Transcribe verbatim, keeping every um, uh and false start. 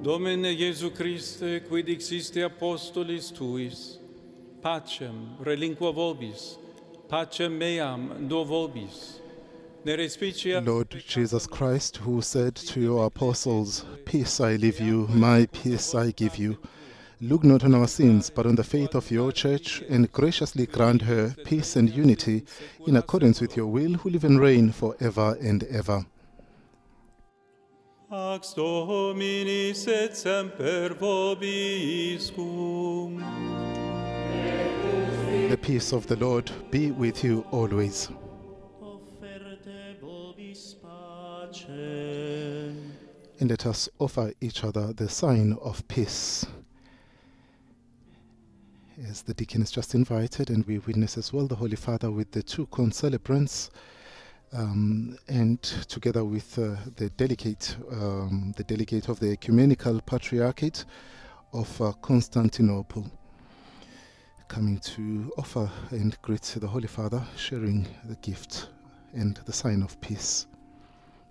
Domine Iesu Christe, quid existe apostolis tuis, pacem relinqua vobis, pacem meam do vobis. Ne respicia Lord Jesus Christ, who said to your apostles, "Peace I leave you, my peace I give you," look not on our sins, but on the faith of your church, and graciously grant her peace and unity in accordance with your will, who live and reign forever and ever. Pax Domini et semper vobiscum. The peace of the Lord be with you always. Offerte vobis pacem. And let us offer each other the sign of peace. As the deacon is just invited, and we witness as well the Holy Father with the two concelebrants, um, and together with uh, the delegate, um, the delegate of the Ecumenical Patriarchate of uh, Constantinople, coming to offer and greet the Holy Father, sharing the gift and the sign of peace.